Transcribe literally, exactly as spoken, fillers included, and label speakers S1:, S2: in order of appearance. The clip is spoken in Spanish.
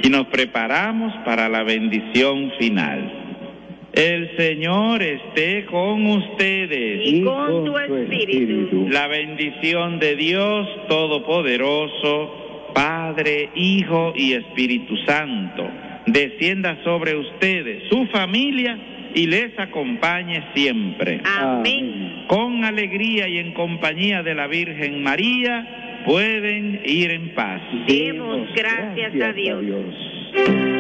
S1: y nos preparamos para la bendición final. El Señor esté con ustedes.
S2: Y con tu espíritu.
S1: La bendición de Dios Todopoderoso, Padre, Hijo y Espíritu Santo, descienda sobre ustedes, su familia, y les acompañe siempre.
S2: Amén.
S1: Con alegría y en compañía de la Virgen María, pueden ir en paz.
S2: Demos gracias a Dios.